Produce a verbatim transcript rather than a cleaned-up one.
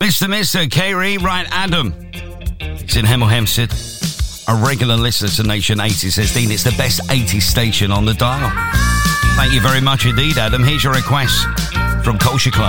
Mister Mister Kerry, right, Adam. It's in Hemel Hempstead. A regular listener to Nation eighty says, Dean, it's the best eighties station on the dial. Thank you very much indeed, Adam. Here's your request from Culture Club.